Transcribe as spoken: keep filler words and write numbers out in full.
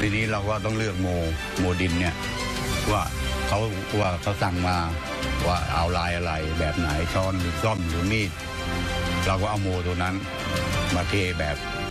ทีนี้เราก็ต้องเลือกโมโมดินเนี่ยว่าเขาว่าเขาสั่งมาว่าเอาลายอะไรแบบไหนช้อนหรือซ่อมหรือมีดเราก็เอาโมตัวนั้นมาเทแบบ